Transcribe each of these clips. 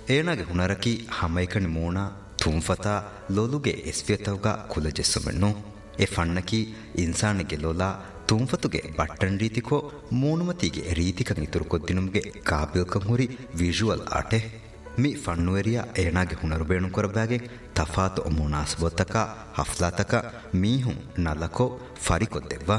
ඒනගේ ಹುನರಕಿ ಹಮೈಕನಿ ಮೂಣ ತುಂಫತಾ ಲೋಲುಗೆ ಎಸ್ಫಿಯತವ್ಗ ಕುಲಜೆಸ್ಸುಮೆನ್ನು A ಫಣ್ಣಕಿ ಇನ್ಸಾನಿಗೆ ಲೋಲಾ ತುಂಫತುಗೆ ಬಟ್ಟನ್ ರೀತಿಕೋ ಮೂನುಮತಿಗೆ ರೀತಿಕಂ ಇತುರು ಕೊದ್ದಿನುಮ್ಗೆ ಕಾಬಿಲ್ಕಂ ಹುರಿ visual ಆಟೆ ಮಿ ಫಣ್ಣುವೆರಿಯ ಏನಾಗೆ ಹುನರು ಬೇಣು ಕೊರಬಾಗೆ ತಫಾತು ಮುನಾಸ್ಬೊತ್ತಕ ಹಫ್ಲಾತಕ ಮೀಹುಂ ನಲಕೋ ಫರಿಕೊದ್ದೆವ್ವ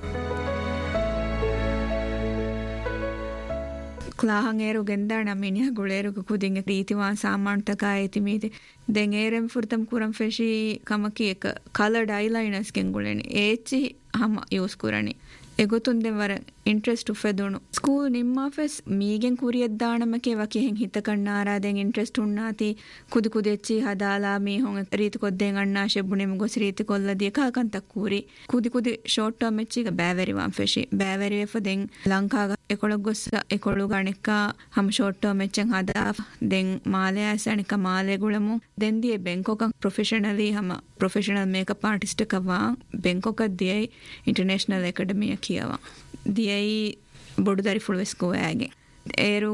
ಕ್ಲಾಹಂ ಏರು ಗೆಂದಾಣ ಮಿನಿಹ ಗುಳೇರುಗ ಕುದಿಂಗ ರೀತಿವಾನ್ ಸಾಮಾನ್ ತಕ ಐತಿ ಮೀದೆ ದೆಂ ಏರೆಂ ಫುರ್ತಂ ಕುರಂ ಫೆಶಿ ಕಮಕಿ එක ಕಲರ್ಡ್ ಐಲೈನರ್ಸ್ ಗೆಂಗುಳೆನಿ ಏಚಿ ಹಮ ಯೂಸ್ ಕುರನಿ ಎಗೊತುಂದೆ ವರ ಇಂಟ್ರೆಸ್ಟ್ ಉಫೆದುಣು ಸ್ಕೂಲ್ ನಿಮ್ಮ ಫೆಸ್ ಮೀಗೆನ್ ಕುರಿಯದ್ದಾಣಮಕೆ ವಕಿ ಹೆಂ ಹಿತ ಕಣ್ಣಾರಾದೆಂ ಇಂಟ್ರೆಸ್ಟ್ ಉಣ್ಣಾತಿ ಕುದು ಕುದೆಚ್ಚಿ ಹದಾಲಾ ಮೀ ಹೊಂ ರೀತಿ ಕೊದ್ದೆಂ ಅಣ್ಣಾ ಶೆಬ್ಬುಣೆ ಮುಗೊಸ್ ರೀತಿ ಕೊಲ್ಲದಿ ಕಾಕಂತ ಕೂರಿ ಕುದಿ ಶಾರ್ಟ್ ಟರ್ಮ್ ಎಚ್ಚಿಗ ಬ್ಯಾವೆರಿ ವಾನ್ ಫೆಶಿ ಬ್ಯಾವೆರಿ ಫದೆಂ ಲಂಕಾಗ ಎಕೊಳಗ್ ಗೊಸ್ಸ ಎಕೊಳು ಗಣೆಕ್ಕ ಹಮ್ ಶಾರ್ಟ್ ಟರ್ಮ್ ಎಚ್ಚಂ ಹದಾ ದೆಂ ಮಾಲೆ ಆಸಣಿಕ ಮಾಲೆ ಗುಳಮು ದೆಂದಿಯೆ ಬೆಂಕೋಕ professionally ಹಮ professional makeup artist ಕವಾ ಬೆಂಕೋಕ ದಿಯೈ international academy ಕಿಯವಾ ದಿಯೈ ಬೊಡುದಾರಿ full ವೆಸ್ಕೋ ಆಗೆ ಏರು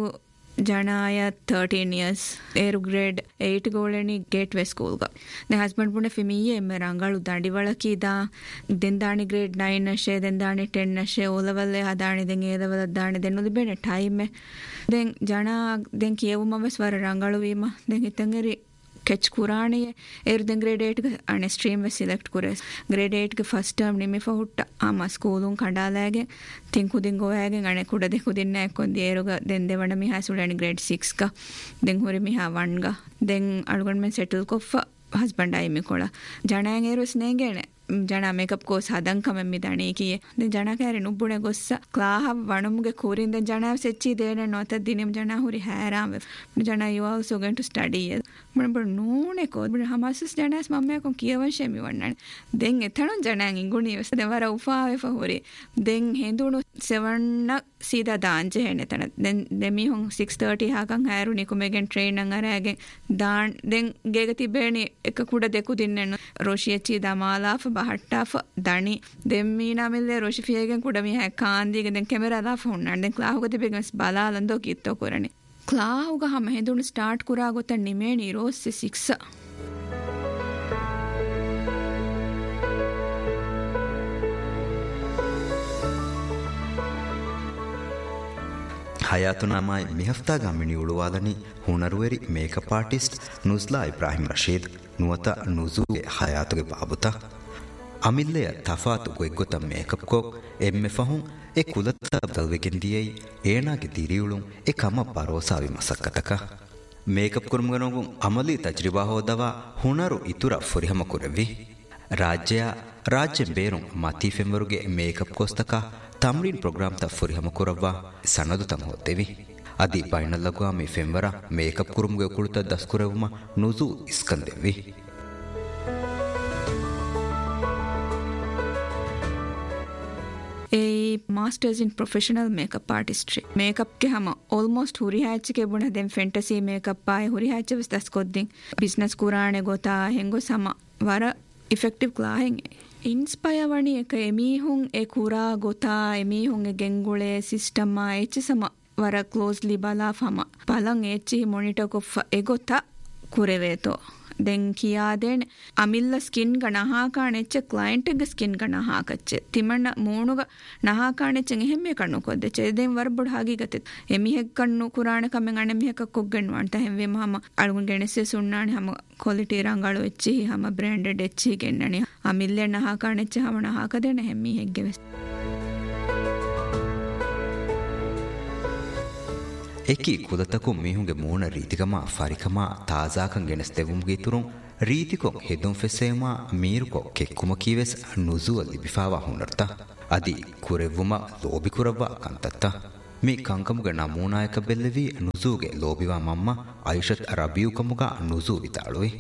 ಜನಾಯ 13 ಇಯರ್ಸ್ ಏರು ಗ್ರೇಡ್ 8 ಗೋಳೆನಿ ಗೇಟ್ ವೆ ಸ್ಕೂಲ್ಗ ನೆ ಹಸ್ಬೆಂಡ್ ಪುಣೆ ಫಿಮಿಯೆ ಎಮ್ಮೆ ರಂಗಾಳು ದಾಡಿ ಬಳಕಿದ ದೆಂದಾಣಿ ಗ್ರೇಡ್ 9 ನಶೆ ದೆಂದಾಣಿ 10 ನಶೆ ಓಲವಲ್ಲೆ ಹದಾಣಿ ದೆಂ ಏದವಲ ದಾಣಿ ದೆನ್ನುದು ಬೇನೆ ಟೈಮ್ ದೆಂ ಜನ ದೆಂ ಕಿಯವು ಮವಸ್ ವರ ರಂಗಾಳು ವೀಮ ದೆಂ ಹಿತಂಗರಿ ಕೆಚ್ ಕುರಾಣಿಯೆ ಏರು ದೆಂ ಗ್ರೇಡ್ 8 ಅಣೆ ಸ್ಟ್ರೀಮ್ ವೆ ಸಿಲೆಕ್ಟ್ ಕುರೆಸ್ ಗ್ರೇಡ್ 8 ಫಸ್ಟ್ ಟರ್ಮ್ ನಿಮಿ ಫಹುಟ್ಟ ಆಮ ಸ್ಕೂಲುಂ ಕಂಡಾಲಾಗೆ ತಿಂಕುದಿಂ ಗೋಯಾಗೆ ಅಣೆ ಕುಡದೆ ಕುದಿನ್ನೆ ಕೊಂದಿ ಏರುಗ ದೆಂ ದೇವಣ ಮಿಹಾ ಸುಳಾಣಿ ಗ್ರೇಡ್ 6 ಗ ದೆಂ ಹುರಿ ಮಿಹಾ 1 ಗ ದೆಂ ಅಳುಗೊಂಡ್ ಮೆನ್ ಸೆಟಲ್ ಕೊಫ ಹಸ್ಬೆಂಡ್ ಆಯಿ ಮಿಕೊಳ ಜನಾಂಗ ಏರು ಸ್ನೇಗೆಣೆ ಜನ ಮೇಕಪ್ ಕೋರ್ಸ್ ಹದಂಕಮೆಮ್ಮಿ ದಣಿ ಕಿಯೆ ದೆನ್ ಜನ ಕ್ಯಾರೆ ನುಬ್ಬುಣೆ ಗೊಸ್ಸ ಕ್ಲಾಹ ವಣುಮ್ಗೆ ಕೂರಿನ್ ದೆನ್ ಜನ ಸೆಚ್ಚಿ ದೇನೆ ನೋತ ದಿನಿಮ್ ಜನ ಹುರಿ ಹ್ಯಾರಾಮ್ ಜನ you also going to study ಬಡ ನೂಣೆ ಕೋದ್ ಬಡ ಹಮಾಸಸ್ ಜನಾಸ್ ಮಮ್ಮೆ ಕೊಂ ಕಿಯವನ್ ಶೆಮಿ ವಣ್ಣನೆ ದೆನ್ ಎಥಣನ್ ಜನಾಂಗ ಇಂಗುಣಿ ವಸ ದೆವರ ಉಫಾವೆ ಫಹುರಿ ದೆನ್ ಹೆಂದುಣು 7 ಸೀದಾ ದಾಂಜೆ ಹೆಣೆ ತನ ದೆನ್ ದೆಮಿ ಹೊಂ 6:30 ಹಾಕಂ ಹ್ಯಾರು ನಿಕುಮೆಗೆನ್ ಟ್ರೈನ್ ಅಂಗರಾಗೆ ದಾನ್ ದೆನ್ ಗೆಗ ತಿಬೇಣಿ එක ಕುಡ දෙකු දින්නෙන්න රොෂියච්චි දමාලාෆ බහට්ටාෆ දණි දෙම්මීනා මෙල්ලේ රොෂිෆියගෙන් කුඩ මිහ කාන්දිගෙ දැන් කැමරා දාෆ උන්නන් දැන් ක්ලාහුග තිබෙගස් බලාලන්දෝ කිත්තෝ කරනේ ක්ලාහුග හැම හෙදුණු start කුරා ගොත නිමේනි රෝස්සේ 6 ಹಯಾತುನಾಮಾಯ್ ಮಿಹಫ್ತಾ ಗಮ್ಮಿನಿ ಉಳುವಾದನಿ ಹುನರುವೆರಿ makeup artist ನುಜ್ಲಾ Ibrahim Rashid ನುವತ ನುಜುಗೆ ಹಯಾತುಗೆ ಬಾಬುತ ಅಮಿಲ್ಲೆಯ ತಫಾತು ಗೊಯ್ಗೊತ makeup ಕೋ ಎಮ್ಮೆ ಫಹುಂ ಎ ಕುಲತ್ತ ದಲ್ವೆಗೆಂದಿಯೈ ಏನಾಗೆ ದಿರಿಯುಳುಂ ಎ ಕಮ ಪರೋಸಾವಿ ಮಸಕ್ಕತಕ ಮೇಕಪ್ ಕುರ್ಮಗನೋಗು ಅಮಲಿ ತಜ್ರಿಬಾ ಹೋದವ ಹುನರು ಇತುರ ಫುರಿಹಮ ಕುರವಿ ರಾಜ್ಯ ಬೇರುಂ ಮತಿ ಫೆಂವರುಗೆ ಮೇಕಪ್ ಕೋಸ್ತಕ ತಮ್ರೀನ್ ಪ್ರೋಗ್ರಾಮ್ ತ ಫುರಿಹಮ ಕುರವ್ವ ಸನದು ತಮ ಹೋತೆವಿ ಅದಿ ಬೈನಲ್ಲಗುವ ಮಿ ಫೆಂವರ ಮೇಕಪ್ ಕುರುಮ್ಗೆ ಕುಳಿತ ದಸ್ಕುರವುಮ ನುಜು ಇಸ್ಕಂದೆವಿ ए masters in professional makeup artistry makeup के हम ऑलमोस्ट हुरी हैच के बुना देम फैंटेसी मेकअप पाए हुरी हैच वस दस को दिन बिजनेस कुराने गोता हेंगो सम वर इफेक्टिव क्ला हेंगे इन्स्पायर वणी एक एमी हुं ए कुरा गोता एमी हुं ए गेंगुळे सिस्टम एच सम वर क्लोजली बला फम पलंग एच मॉनिटर को ए गोता कुरेवेतो ದೆನ್ ಕಿಯಾದೆನ್ ಅಮಿಲ್ಲ ಸ್ಕಿನ್ ಗ ನಹಾಕಾಣೆಚ್ಚ ಕ್ಲೈಂಟ್ ಗ ಸ್ಕಿನ್ ಗ ನಹಾಕಚ್ಚೆ ತಿಮಣ್ಣ ಮೂಣುಗ ನಹಾಕಾಣೆಚ್ಚ ಎಹೆಮ್ಮೆ ಕಣ್ಣು ಕೊದ್ದೆ ಚೆದೆನ್ ವರ್ಬುಡ್ ಹಾಗಿಗತೆ ಎಮಿಹೆಕ್ ಕಣ್ಣು ಕುರಾಣ ಕಮೆಂಗ್ ಅಣೆ ಮಿಹೆಕ ಕೊಗ್ಗೆನ್ ವಾಂಟ ಹೆವ್ವೆ ಮಹಮ ಅಳುಗುನ್ ಗೆಣಸೆ ಸುಣ್ಣಾಣಿ ಹಮ ಕ್ವಾಲಿಟಿ ರಂಗಾಳು ಎಚ್ಚಿ ಹಮ ಬ್ರ್ಯಾಂಡೆಡ್ ಎಚ್ಚಿ ಗೆನ್ನಣಿ ಅಮಿಲ್ಲೆ ನಹಾಕಾಣೆಚ್ಚ ಹಮ ನಹಾಕದೆನ ಹೆಮ್ಮಿ ಹೆಗ್ಗೆ ವೆಸ್ ಏಕಿ ಕುದತಕು ಮೀಹುಂಗೆ ಮೂಣ ರೀತಿಗಮ ಫರಿಕಮ ತಾಜಾಕಂ ಗೆನಸ್ತೆವುಮ್ಗೆ ತುರುಂ ರೀತಿಕೊ ಹೆದುಂ ಫೆಸೇಮ ಮೀರುಕೊ ಕೆಕ್ಕುಮ ಕೀವೆಸ್ ನುಜುವ ಲಿಬಿಫಾವಾ ಹುನರ್ತ ಅದಿ ಕುರೆವ್ವುಮ ಲೋಬಿ ಕುರವ್ವ ಕಂತತ್ತ ಮೀ ಕಂಕಮುಗ ನಮೂನಾಯಕ ಬೆಲ್ಲೆವಿ ನುಜುಗೆ ಲೋಬಿವಾ ಮಮ್ಮ ಐಷತ್ ರಬಿಯುಕಮುಗ ನುಜು ವಿತಾಳುವಿ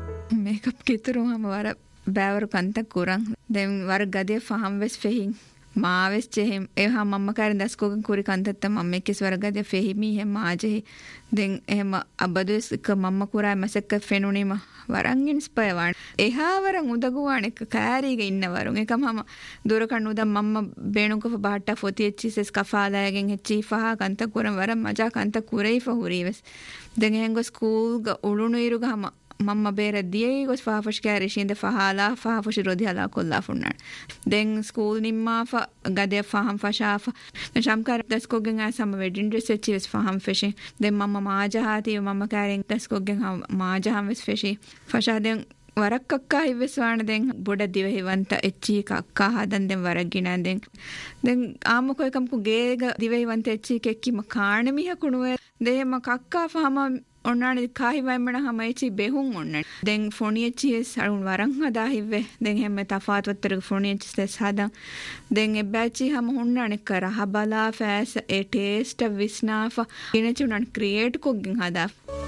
ಮೇಕಪ್ ಕಿತರು ಹಮ ವರ ಬ್ಯಾವರು ಕಂತ ಕುರಂ ದೆನ್ ವರ ಗದೆ ಫಹಂ ವೆಸ್ ಫೆಹಿಂ මාවෙස් චෙහෙම් එහා මම්ම කාරෙන් දස්කෝගෙන් කුරි කන්තත්ත මම්ම එක්කස් වරගද ෆෙහිමි හෙම මාජෙහි දෙන් එහෙම අබදුස් එක මම්ම කුරා මසෙක්ක ෆෙනුනිම වරන් ඉන්ස්පයර් එහා වරන් උදගුවාන එක කෑරීගේ ඉන්නවරුන් එක මම දුරකන් උදම් මම්ම බේණුකව බාට්ටා ෆොති එච්චිසස් කෆාලායගෙන් එච්චි ෆහා කන්ත කුරන් වරන් මජා කන්ත කුරේ ෆහුරීවස් දෙන් එහෙන් ගොස් ස්කූල් ಗ උළුණු ඉරුගම මම්ම බේර දියේ ගොස් ෆාෆෂ් කෑරිෂින්ද ෆහාලා ෆාෆෂ් රොදිහලා කොල්ලා ෆුන්නාන් දෙන් ස්කූල් නිම්මාෆ ගදේ ෆහම් ෆෂාෆ නශම්කාර දස්කොගෙන් ආසම වෙඩින් ඩ්‍රෙස් එච්චිස් ෆහම් ෆෙෂි දෙන් මම්ම මාජහාති මම්ම කාරෙන් දස්කොගෙන් මාජහම් වෙස් ෆෙෂි ෆෂා දෙන් වරක් අක්කා හිවස් වාන දෙන් බොඩ දිව හිවන්ත එච්චි අක්කා හදන් දෙන් වරක් ගිනා දෙන් ආමකෝ එකම් කු ගේග දිව හිවන්ත එච්චි කෙක්කිම කාණ මිහ කුණුවේ දෙම කක්කා ෆහම ඔන්නාන කාහි වයිමන හමයිචි බෙහුන් ඔන්න දෙන් ෆොනියචිස් අරුන් වරන් හදා හිව්වේ දෙන් හැම තෆාත් වත්තර ෆොනියචිස් දැස් හදා දෙන් එබැචි හම හොන්නාන කර හබලා ෆෑස් ඒ ටේස්ට් විස්නාෆ ඉනචුනන් ක්‍රියේට් කොග්ගෙන් හදා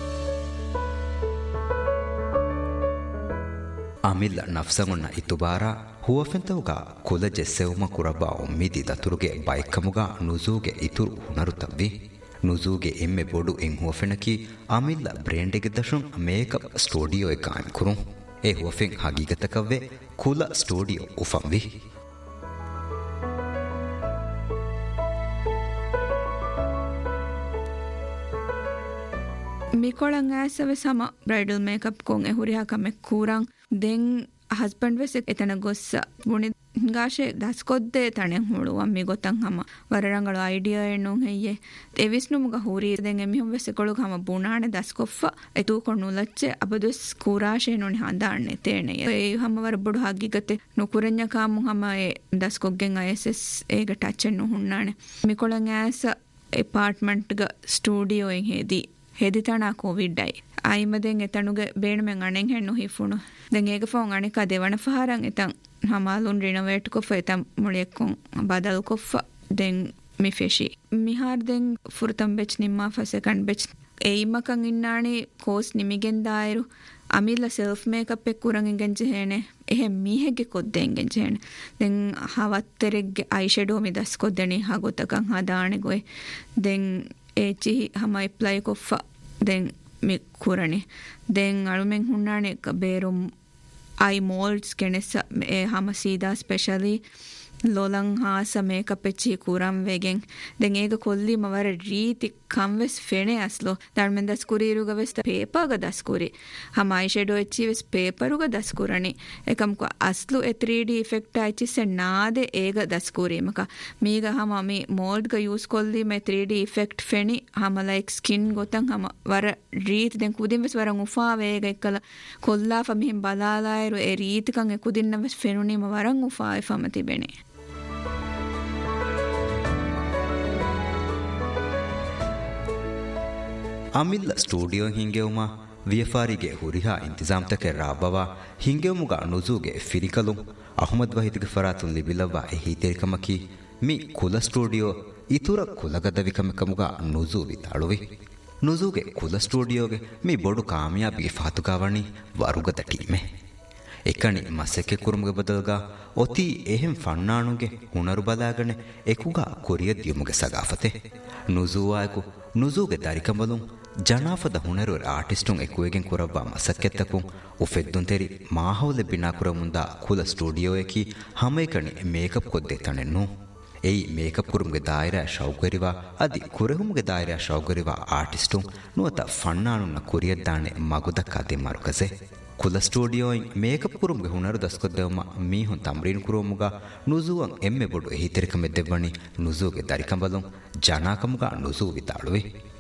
ಅಮಿಲ್ ನಫ್ಸಗುನ್ನ ಇತುಬಾರ ಹುವಫೆಂತವುಗ ಕುಲ ಜೆಸ್ಸೆವುಮ ಕುರಬ ಒಮ್ಮಿದಿ ದತುರುಗೆ ಬೈಕ್ಕಮುಗ ನುಜೂಗೆ ಇತುರು ಹುನರುತವ್ವಿ ನುಜೂಗೆ ಎಮ್ಮೆ ಬೊಡು ಎಂ ಹುವಫೆನಕಿ ಅಮಿಲ್ಲ ಬ್ರೇಂಡಿಗೆ ದಶುಂ ಮೇಕಪ್ ಸ್ಟುಡಿಯೋ ಎ ಕಾಯಂ ಕುರುಂ ಎ ಹುವಫೆಂ ಹಗೀಗತಕವ್ವೆ ಕುಲ ಸ್ಟುಡಿಯೋ ಉಫಂವಿ මිකොළන් ඇසව සම බ්‍රයිඩල් මේකප් කොන් එහුරිහා කමෙක් කූරන් දෙන් හස්බන්ඩ් වෙස් එතන ගොස්ස බුණි ගාෂේ දස්කොද්දේ තණෙන් හුළුවන් මි ගොතන් හම වරරංගල අයිඩියා එන්නුන් හෙයේ එවිස්නුමුග හූරී දෙන් එමිහුම් වෙස් කොළුග හම බුණානේ දස්කොෆ්ෆ එතු කොනුලච්චේ අබදුස් කූරාෂේ නුනි හඳාන්නේ තේනේ ඒ හම වර බොඩු හග්ගිගතේ නුකුරඤ්ඤ කාමු හම ඒ දස්කොග්ගෙන් අයසස් ඒක ටච්චෙන් නුහුන්නානේ මිකොළන් ඇස එපාර්ට්මන්ට් ಗ ස්ටුඩියෝ එන් හෙදී හෙදිතනා කොවිඩ්ඩයි අයිමදෙන් එතනුගේ බේණුමෙන් අණෙන් හෙන්නු හිෆුණු දැන් ඒක ෆෝන් අනික දෙවන ෆහරන් එතන් හමාලුන් රිනෝවේට් කොෆ එතන් මුලියක්කොන් බදල් කොෆ දැන් මිෆෙෂි මිහාර් දැන් ෆුර්තම් බෙච් නිම්මා ෆසකන් බෙච් ඒයිමකන් ඉන්නානි කෝස් නිමිගෙන් දායරු අමිල්ලා සෙල්ෆ් මේකප් එක කුරන් ඉගෙන් ජෙහෙනේ එහෙ මීහෙගේ කොද්දෙන් ගෙන් ජෙහෙනේ දැන් හවත්තරෙක්ගේ අයි ෂැඩෝ මිදස් කොද්දනේ හගොතකන් හදානේ ගොයි දැන් ඒචි හම එප්ලයි කොෆ දැන් මි කුරණි දැන් අලුමෙන් හුන්නානේ බේරුම් අයි මෝල්ඩ්ස් කෙනෙස් ඒ හම සීදා ස්පෙෂලි ලොලං හාස මේකප් එච්චි කුරම් වෙගෙන් දැන් ඒක කොල්ලි මවර රීති කම්වෙස් ෆෙනේ අස්ලෝ ධර්මෙන් දස්කුරීරුග වෙස් පේපර්ග දස්කුරි හම අයි ෂැඩෝ එච්චි වෙස් පේපරුග දස්කුරණි එකම් කො අස්ලු ඒ 3D ඉෆෙක්ට් ඇච්චි සෙන්නාදේ ඒක දස්කුරි මක මීග හම මි මෝල්ඩ් ක යූස් කොල්ලි මේ 3D ඉෆෙක්ට් ෆෙනි හම ලයික් ස්කින් ගොතන් හම වර රීති දැන් කුදින් වෙස් වරන් උෆා වේග එක්කල කොල්ලා ෆමිහින් බලාලායරු ඒ රීතිකන් ඒ කුදින්න වෙස් ෆෙනුනි ම වරන් උෆා එෆම තිබෙනේ ಅಮಿಲ್ಲ ಸ್ಟುಡಿಯೋ ಹಿಂಗೆವುಮ ವಿಯಫಾರಿಗೆ ಹುರಿಹಾ ಇಂತಿಜಾಮ್ತಕೆ ರಾಬವ ಹಿಂಗೆವುಮುಗ ನುಜೂಗೆ ಫಿರಿಕಲು ಅಹಮದ್ ವಹೀದ್ಗೆ ಫರಾತುನ್ ಲಿಬಿಲವ್ವ ಎಹೀತೆರಿಕಮಕಿ ಮಿ ಕುಲ ಸ್ಟುಡಿಯೋ ಇತುರ ಕುಲಗದವಿಕಮಕಮುಗ ನುಜೂ ವಿತಾಳುವಿ ನುಜೂಗೆ ಕುಲ ಸ್ಟುಡಿಯೋಗೆ ಮಿ ಬೊಡು ಕಾಮಯಾಬಿಗೆ ಫಾತುಕಾವಣಿ ವರುಗದ ಟೀಮೆ එකනි මසෙකෙ කුරුමුගේ බදල්ගා ඔති එහෙම් ෆන්නානුගේ හුනරු බලාගන එකුගා කොරිය දියුමුගේ සගාෆතේ නුසුවායකු නුසුගේ දරිකඹලුන් ජනාෆද හුනරු ආටිස්ටුන් එකුවෙගෙන් කුරවවා මසක්කෙත්තකුන් උෆෙද්දුන් තෙරි මාහවුල බිනා කුරමුන්දා කුල ස්ටුඩියෝ එකි හැමේකනි මේකප් කොද්දේ තනෙන්නු එයි මේකප් කුරුමුගේ දායරා ෂෞකරිවා අදි කුරහුමුගේ දායරා ෂෞකරිවා ආටිස්ටුන් නුවත ෆන්නානුන්න කොරිය දානේ මගුදක් අදේ මරුකසේ ಕುಲ ಸ್ಟುಡಿಯೋಯಿನ್ ಮೇಕಪ್ ಕುರುಮ್ಗೆ ಹುನರು ದಸ್ಕೊದ್ದೆವಮ್ಮ ಮೀಹುನ್ ತಮ್ರೀನ್ ಕುರುಮುಗ ನುಜುವನ್ ಎಮ್ಮೆ ಬೊಡು ಎಹಿತೆರಿಕಮೆ ದೆವ್ವಣಿ ನುಜುಗೆ ದರಿಕಂಬಲುಂ ಜನಾಕಮುಗ ನುಜು ವಿತಾಳುವಿ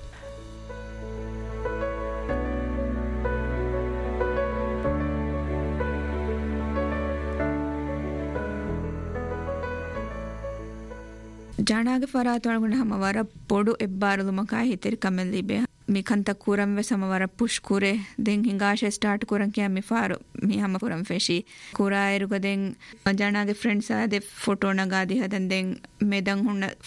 ಜಾಣಾಗೆ ಫರಾತೊಳಗುಣ ಹಮ ವರ ಪೊಡು ಎಬ್ಬಾರಲು ಮಕಾ ಹಿತೆರಿಕಮೆಲ್ಲಿ ಬೆ මිකන්ත කුරම් වෙ සමවර පුෂ් කුරේ දෙන් හිඟාෂේ ස්ටාර්ට් කුරන් කිය මිෆාරු මි හම කුරම් ෆෙෂි කුරායරුග දෙන් ජනාගේ ෆ්‍රෙන්ඩ්ස් ආදේ ෆොටෝ නගාදි හදන් දෙන් මෙදන් හුන්න